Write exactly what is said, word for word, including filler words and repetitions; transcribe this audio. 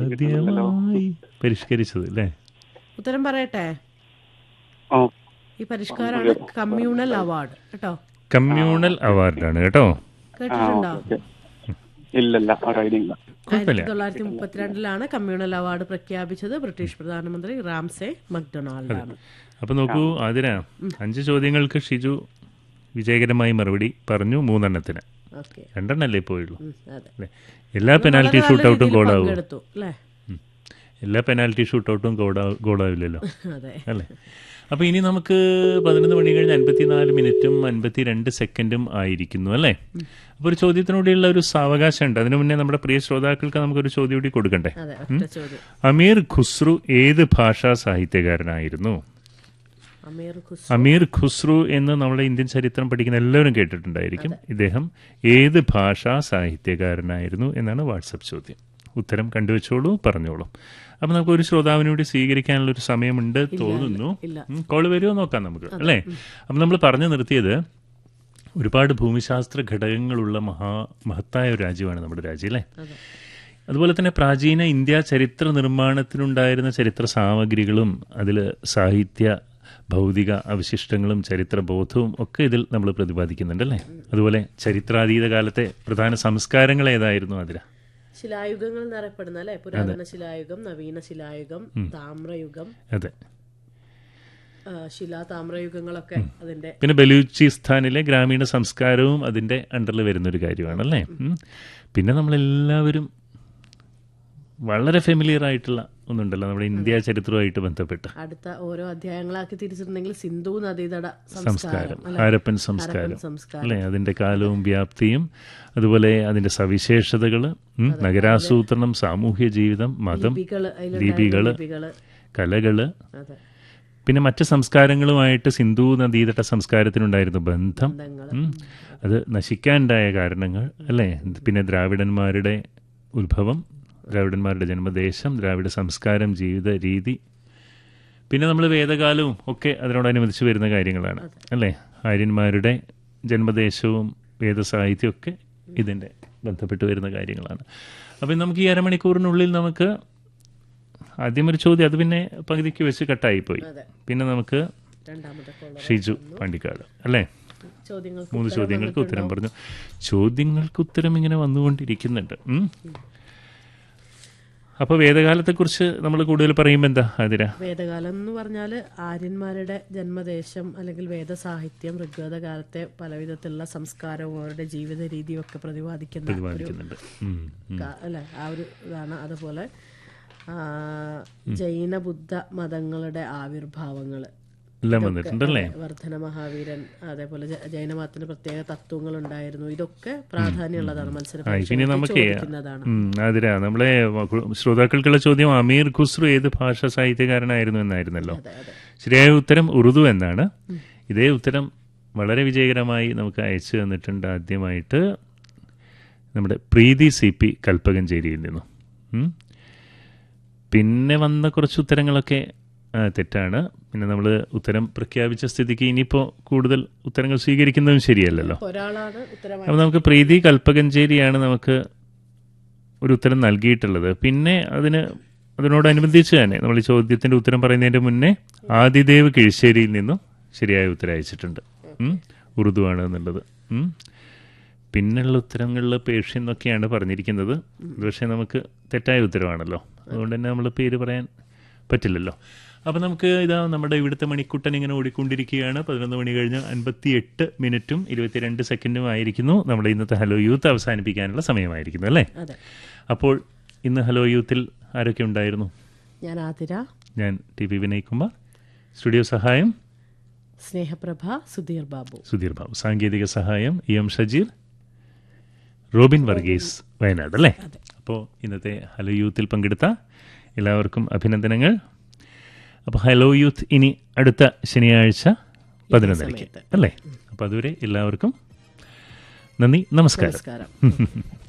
ആദ്യമായി പരിഷ്കരിച്ചത് അല്ലേ? ഉത്തരം പറയട്ടെ. ആ ഈ പരിഷ്കാരമാണ് കമ്മ്യൂണൽ അവാർഡ് കേട്ടോ. കമ്മ്യൂണൽ അവാർഡാണ് കേട്ടോ. കേട്ടിട്ടുണ്ടോ? ഓക്കെ. ഇല്ലല്ല അറിയില്ല. ആയിരത്തി തൊള്ളായിരത്തി മുപ്പത്തിരണ്ടിലാണ് കമ്മ്യൂണൽ അവാർഡ് പ്രഖ്യാപിച്ചത്. ബ്രിട്ടീഷ് പ്രധാനമന്ത്രി റാംസെ മക്ഡൊണാൾഡ് ആണ്. അപ്പൊ നോക്കൂ ആതിര, അഞ്ച് ചോദ്യങ്ങൾക്ക് ഷിജു വിജയകരമായി മറുപടി പറഞ്ഞു. മൂന്നെണ്ണത്തിന് ഓക്കെ. രണ്ടെണ്ണല്ലേ പോയുള്ളൂ അതെ. അല്ലേ? എല്ലാ പെനാൽറ്റി ഷൂട്ടൗട്ടും ഗോളാവും. പങ്കെടുത്തു അല്ലേ? എല്ലാ പെനാൽറ്റി ഷൂട്ടൗട്ടും ഗോളാ ഗോളാവില്ലല്ലോ അതെ. അല്ലേ? അപ്പോൾ ഇനി നമുക്ക് പതിനൊന്ന് മണി കഴിഞ്ഞ് അൻപത്തിനാല് മിനിറ്റും അൻപത്തി രണ്ട് സെക്കൻഡും ആയിരിക്കുന്നു അല്ലേ? അപ്പോൾ ഒരു ചോദ്യത്തിനൂടെയുള്ള ഒരു സാവകാശം ഉണ്ട്. അതിനു മുന്നേ നമ്മുടെ പ്രിയ ശ്രോതാക്കൾക്ക് നമുക്കൊരു ചോദ്യം കൂടി കൊടുക്കണ്ടേ? അതെ, ഒറ്റ ചോദ്യം. അമീർ ഖുസ്രു ഏത് ഭാഷാ സാഹിത്യകാരനായിരുന്നു? അമീർ ഖുസ്രു. അമീർ ഖുസ്രു എന്ന് നമ്മുടെ ഇന്ത്യൻ ചരിത്രം പഠിക്കുന്ന എല്ലാവരും കേട്ടിട്ടുണ്ടായിരിക്കും. ഇദ്ദേഹം ഏത് ഭാഷാ സാഹിത്യകാരനായിരുന്നു എന്നാണ് വാട്സപ്പ് ചോദ്യം. ഉത്തരം കണ്ടുവച്ചോളൂ, പറഞ്ഞോളൂ. അപ്പം നമുക്ക് ഒരു ശ്രോതാവിനൂടെ സ്വീകരിക്കാനുള്ള ഒരു സമയമുണ്ട് തോന്നുന്നു. കോള് വരുമോ നോക്കാം നമുക്ക് അല്ലേ? അപ്പം നമ്മൾ പറഞ്ഞു നിർത്തിയത് ഒരുപാട് ഭൂമിശാസ്ത്ര ഘടകങ്ങളുള്ള മഹാ മഹത്തായ ഒരു രാജ്യമാണ് നമ്മുടെ രാജ്യം അല്ലേ? അതുപോലെ തന്നെ പ്രാചീന ഇന്ത്യ ചരിത്ര നിർമ്മാണത്തിനുണ്ടായിരുന്ന ചരിത്ര സാമഗ്രികളും അതിൽ സാഹിത്യ ഭൗതിക അവശിഷ്ടങ്ങളും ചരിത്രബോധവും ഒക്കെ ഇതിൽ നമ്മൾ പ്രതിപാദിക്കുന്നുണ്ടല്ലേ? അതുപോലെ ചരിത്രാതീത കാലത്തെ പ്രധാന സംസ്കാരങ്ങൾ ഏതായിരുന്നു അതിൽ? ശിലായുഗങ്ങൾ എന്നറിയപ്പെടുന്ന അല്ലെ? പുരാതന ശിലായുഗം, നവീന ശിലായുഗം, താമ്രയുഗം. അതെ, ശിലാ താമ്രയുഗങ്ങളൊക്കെ അതിന്റെ. പിന്നെ ബലൂചിസ്ഥാനിലെ ഗ്രാമീണ സംസ്കാരവും അതിന്റെ അണ്ടറിൽ വരുന്നൊരു കാര്യമാണല്ലേ? പിന്നെ നമ്മളെല്ലാവരും വളരെ ഫെമിലിയർ ആയിട്ടുള്ള ഒന്നുണ്ടല്ലോ നമ്മുടെ ഇന്ത്യ ചരിത്രവുമായിട്ട് ബന്ധപ്പെട്ട് അടുത്ത ഓരോ അധ്യായങ്ങളാക്കി തിരിച്ചിട്ടുണ്ടെങ്കിൽ സിന്ധു നദീതട സംസ്കാരം, ഹാരപ്പൻ സംസ്കാരം അല്ലെ? അതിന്റെ കാലവും വ്യാപ്തിയും അതുപോലെ അതിന്റെ സവിശേഷതകൾ, നഗരാസൂത്രണം, സാമൂഹ്യ ജീവിതം, മതം, ലിപികള്, കലകള്, പിന്നെ മറ്റ് സംസ്കാരങ്ങളുമായിട്ട് സിന്ധു നദീതട സംസ്കാരത്തിനുണ്ടായിരുന്ന ബന്ധം, അത് നശിക്കാനുണ്ടായ കാരണങ്ങൾ അല്ലേ? പിന്നെ ദ്രാവിഡന്മാരുടെ ഉത്ഭവം, ദ്രാവിഡന്മാരുടെ ജന്മദേശം, ദ്രാവിഡ സംസ്കാരം, ജീവിത രീതി, പിന്നെ നമ്മൾ വേദകാലവും ഒക്കെ അതിനോടനുബന്ധിച്ച് വരുന്ന കാര്യങ്ങളാണ് അല്ലേ? ആര്യന്മാരുടെ ജന്മദേശവും വേദസാഹിത്യവും ഒക്കെ ഇതിൻ്റെ ബന്ധപ്പെട്ട് വരുന്ന കാര്യങ്ങളാണ്. അപ്പം നമുക്ക് ഈ അരമണിക്കൂറിനുള്ളിൽ നമുക്ക് ആദ്യം ഒരു ചോദ്യം, അത് പിന്നെ പകുതിക്ക് വെച്ച് കട്ടായിപ്പോയി. പിന്നെ നമുക്ക് ഷിജു പാണ്ടിക്കാട് അല്ലേ? മൂന്ന് ചോദ്യങ്ങൾക്ക് ഉത്തരം പറഞ്ഞു. ചോദ്യങ്ങൾക്ക് ഉത്തരം ഇങ്ങനെ വന്നുകൊണ്ടിരിക്കുന്നുണ്ട്. അപ്പോൾ വേദകാലത്തെക്കുറിച്ച് നമ്മൾ കൂടുതൽ പറയുമ്പോൾ എന്താ അതിര? വേദകാലം എന്ന് പറഞ്ഞാൽ ആര്യന്മാരുടെ ജന്മദേശം അല്ലെങ്കിൽ വേദസാഹിത്യം, ഋഗ്വേദ കാലത്തെ പലവിധത്തിലുള്ള സംസ്കാരവും അവരുടെ ജീവിത രീതിയും ഒക്കെ പ്രതിപാദിക്കുന്നുണ്ട് അല്ലെ? ആ ഒരു ഇതാണ്. അതുപോലെ ജൈന ബുദ്ധ മതങ്ങളുടെ ആവിർഭാവങ്ങൾ എല്ലാം വന്നിട്ടുണ്ടല്ലേ? വർദ്ധന മഹാവീരൻ, അതേപോലെ ജൈനമതത്തിന് പ്രത്യേക തത്വങ്ങൾ ഉണ്ടായിരുന്നു. ഇതൊക്കെ പ്രാധാന്യമുള്ളതാണ്. മത്സരം അതിരാ നമ്മളെ ശ്രോതാക്കൾക്കുള്ള ചോദ്യം അമീർ ഖുസ്രു ഏത് ഭാഷാ സാഹിത്യകാരനായിരുന്നു എന്നായിരുന്നല്ലോ. ശരിയായ ഉത്തരം ഉറുദു എന്നാണ്. ഇതേ ഉത്തരം വളരെ വിജയകരമായി നമുക്ക് അയച്ചു തന്നിട്ടുണ്ട് ആദ്യമായിട്ട് നമ്മുടെ പ്രീതി സി പി കൽപ്പകഞ്ചേരിയിൽ നിന്നും. പിന്നെ വന്ന കുറച്ച് ഉത്തരങ്ങളൊക്കെ തെറ്റാണ്. പിന്നെ നമ്മൾ ഉത്തരം പ്രഖ്യാപിച്ച സ്ഥിതിക്ക് ഇനിയിപ്പോൾ കൂടുതൽ ഉത്തരങ്ങൾ സ്വീകരിക്കുന്നതും ശരിയല്ലല്ലോ. അപ്പോൾ നമുക്ക് പ്രീതി കൽപ്പകഞ്ചേരിയാണ് നമുക്ക് ഒരു ഉത്തരം നൽകിയിട്ടുള്ളത്. പിന്നെ അതിന് അതിനോടനുബന്ധിച്ച് തന്നെ നമ്മൾ ഈ ചോദ്യത്തിൻ്റെ ഉത്തരം പറയുന്നതിൻ്റെ മുന്നേ ആദിദേവ് കിഴിശ്ശേരിയിൽ നിന്നും ശരിയായ ഉത്തരം അയച്ചിട്ടുണ്ട്. ഉറുദു ആണ് എന്നുള്ളത്. പിന്നെയുള്ള ഉത്തരങ്ങളിൽ പേർഷ്യൻ എന്നൊക്കെയാണ് പറഞ്ഞിരിക്കുന്നത്. പക്ഷേ നമുക്ക് തെറ്റായ ഉത്തരവാണല്ലോ, അതുകൊണ്ട് തന്നെ നമ്മൾ പേര് പറയാൻ പറ്റില്ലല്ലോ. അപ്പോൾ നമുക്ക് ഇതാ നമ്മുടെ ഇവിടുത്തെ മണിക്കുട്ടൻ ഇങ്ങനെ ഓടിക്കൊണ്ടിരിക്കുകയാണ്. പതിനൊന്ന് മണി കഴിഞ്ഞ് അൻപത്തി എട്ട് മിനിറ്റും ഇരുപത്തിരണ്ട് സെക്കൻഡും ആയിരിക്കുന്നു. നമ്മുടെ ഇന്നത്തെ ഹലോ യൂത്ത് അവസാനിപ്പിക്കാനുള്ള സമയമായിരിക്കുന്നു അല്ലേ? അപ്പോൾ ഇന്ന് ഹലോ യൂത്തിൽ ആരൊക്കെ ഉണ്ടായിരുന്നു? ഞാൻ ആതിര, ഞാൻ T V Vinay Kumar, studio സഹായം സ്നേഹപ്രഭ, സുധീർ ബാബു സുധീർ ബാബു സാങ്കേതിക സഹായം E M Shajeer, Robin Varghese Wayanad അല്ലേ? അപ്പോൾ ഇന്നത്തെ ഹലോ യൂത്തിൽ പങ്കെടുത്ത എല്ലാവർക്കും അഭിനന്ദനങ്ങൾ. അപ്പോൾ ഹലോ യൂത്ത് ഇനി അടുത്ത ശനിയാഴ്ച പതിനൊന്നരയ്ക്ക് അല്ലേ? അപ്പോൾ അതുവരെ എല്ലാവർക്കും നന്ദി, നമസ്കാരം.